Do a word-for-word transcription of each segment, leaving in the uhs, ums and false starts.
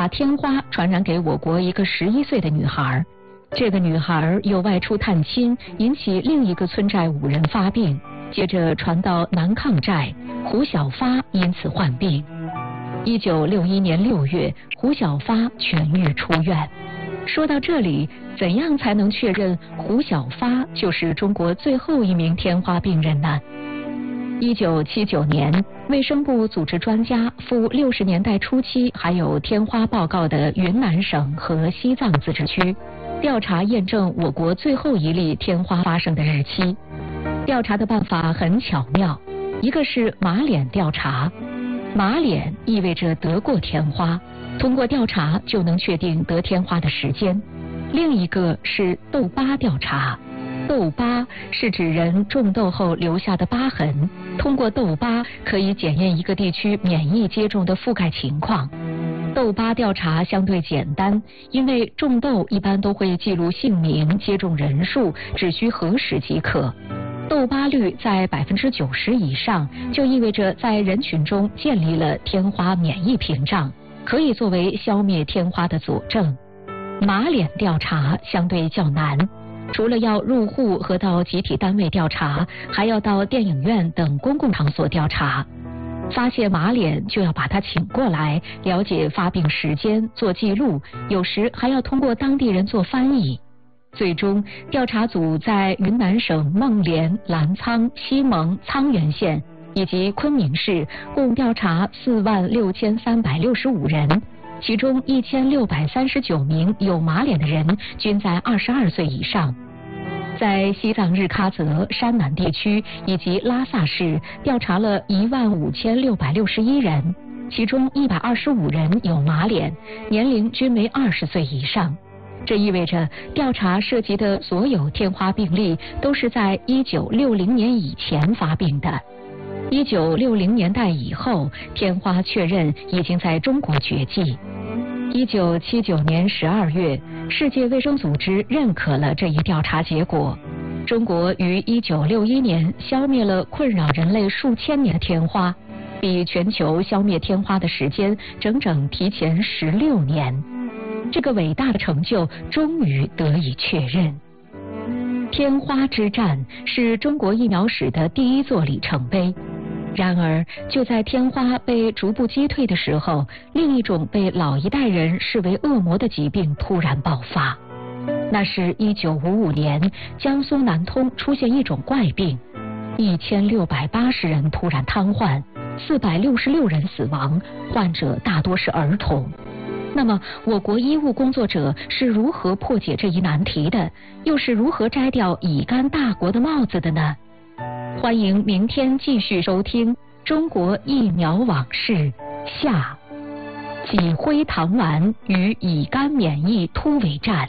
把天花传染给我国一个十一岁的女孩。这个女孩又外出探亲，引起另一个村寨五人发病，接着传到南抗寨，胡小发因此患病。一九六一年六月，胡小发痊愈出院。说到这里，怎样才能确认胡小发就是中国最后一名天花病人呢？一九七九年，卫生部组织专家赴六十年代初期还有天花报告的云南省和西藏自治区，调查验证我国最后一例天花发生的日期。调查的办法很巧妙，一个是马脸调查，马脸意味着得过天花，通过调查就能确定得天花的时间；另一个是痘疤调查，痘疤是指人中痘后留下的疤痕，通过痘疤可以检验一个地区免疫接种的覆盖情况。痘疤调查相对简单，因为中痘一般都会记录姓名、接种人数，只需核实即可。痘疤率在百分之九十以上，就意味着在人群中建立了天花免疫屏障，可以作为消灭天花的佐证。马脸调查相对较难，除了要入户和到集体单位调查，还要到电影院等公共场所调查。发现马脸就要把他请过来，了解发病时间，做记录，有时还要通过当地人做翻译。最终，调查组在云南省孟连、澜沧、西蒙、沧源县以及昆明市共调查四万六千三百六十五人，其中一千六百三十九名有马脸的人均在二十二岁以上。在西藏日喀则、山南地区以及拉萨市调查了一万五千六百六十一人，其中一百二十五人有马脸，年龄均为二十岁以上。这意味着调查涉及的所有天花病例都是在一九六零年以前发病的。一九六零年代以后，天花确认已经在中国绝迹。一九七九年十二月，世界卫生组织认可了这一调查结果。中国于一九六一年消灭了困扰人类数千年的天花，比全球消灭天花的时间整整提前十六年。这个伟大的成就终于得以确认。天花之战是中国疫苗史的第一座里程碑。然而，就在天花被逐步击退的时候，另一种被老一代人视为恶魔的疾病突然爆发。那是一九五五年，江苏南通出现一种怪病，一千六百八十人突然瘫痪，四百六十六人死亡，患者大多是儿童。那么，我国医务工作者是如何破解这一难题的？又是如何摘掉乙肝大国的帽子的呢？欢迎明天继续收听《中国疫苗往事》下，几辉糖丸与乙肝免疫突围战。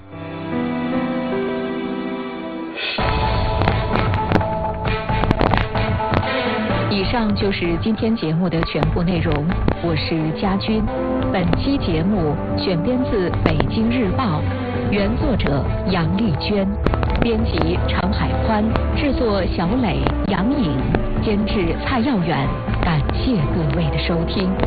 以上就是今天节目的全部内容，我是佳君。本期节目选编自《北京日报》，原作者杨丽娟，编辑常海宽，制作小磊、杨颖，监制蔡耀远。感谢各位的收听。